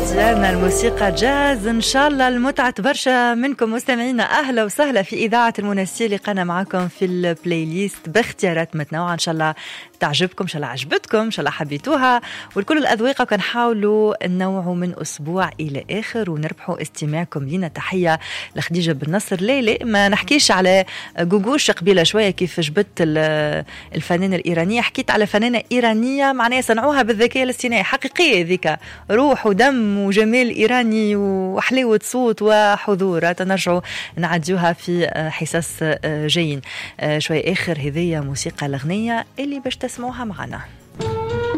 ديالنا الموسيقى جاز. إن شاء الله المتعة برشا منكم مستمعينا. أهلا وسهلا في إذاعة المنسية اللي قنا معكم في البلاي ليست باختيارات متنوعة. إن شاء الله تعجبكم، إن شاء الله عجبتكم، إن شاء الله حبيتوها والكل الأذواق. كنحاولوا ننوعوا من أسبوع إلى آخر ونربحوا استماعكم لنا. تحية لخديجة بن نصر. ليلي ما نحكيش على جوجوش قبيلة شوية كيف جبت الفنانة الإيرانية، حكيت على فنانة إيرانية معناها صنعوها بالذكاء الاصطناعي، حقيقية ذيك روح ودم وجمال إيراني وحلاوة صوت وحضور. تنرجعوا نعديوها في حصص جايين. شوي آخر هذه موسيقى الأغنية اللي باش تسمعوها معنا.